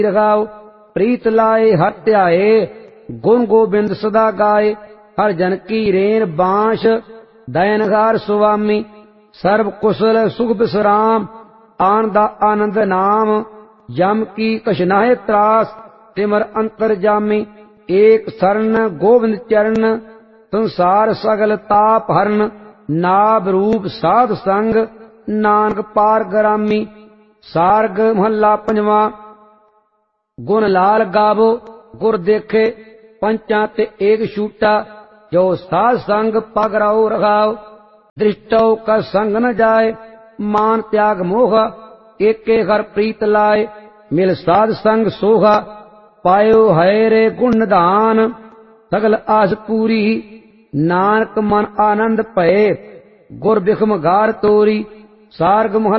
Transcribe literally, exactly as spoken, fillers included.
रगाओ प्रीत लाए हर ध्याए गुण गोबिंद सदा गाए हर जन की रेन बांश दयनगार सुवामी सर्व कुशल सुख विश्राम आनंदा आनंद नाम यम की कशनाहे त्रास तिमर अंतर जामी एक शरण गोविंद चरण संसार सगल ताप हरण नाभ रूप साध संग नानक पार गरामी। सारग महला पंजवा। गुण लाल गावो गुर देखे पंचा ते एक छूटा जो साध संग पग रहो रखाओ दृष्टो का संग न जाए मान त्याग मोह एके घर प्रीत लाए मिल साध संग सोहा पायो है रे गुण निधान सगल आस पूरी नानक मन आनंद भये गुर बिखम गार तोरी। सारग महला